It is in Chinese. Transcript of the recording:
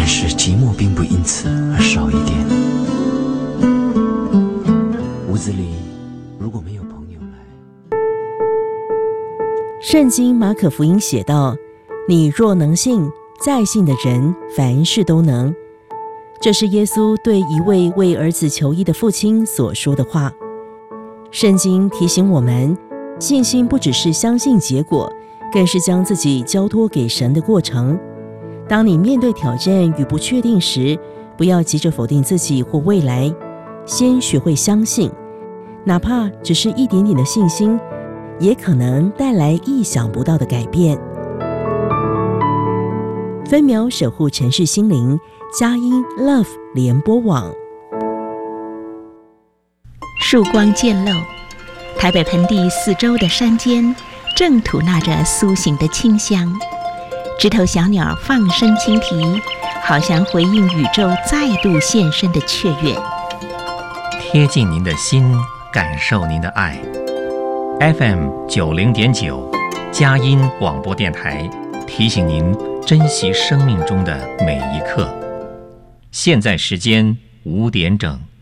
是寂寞并不因此而少一点。屋子里如果没有朋友来， 圣经马可福音写道：你若能信，在信的人凡事都能。这是耶稣对一位为儿子求医的父亲所说的话。圣经提醒我们，信心不只是相信结果，更是将自己交托给神的过程。当你面对挑战与不确定时，不要急着否定自己或未来，先学会相信，哪怕只是一点点的信心，也可能带来意想不到的改变。分秒守护城市心灵，佳音 Love 联播网。 曙光渐露，台北盆地四周的山间正吐纳着苏醒的清香，枝头小鸟放声轻啼，好像回应宇宙再度现身的雀跃。 贴近您的心，感受您的爱。FM 90.9，佳音广播电台提醒您珍惜生命中的每一刻。现在时间5点整。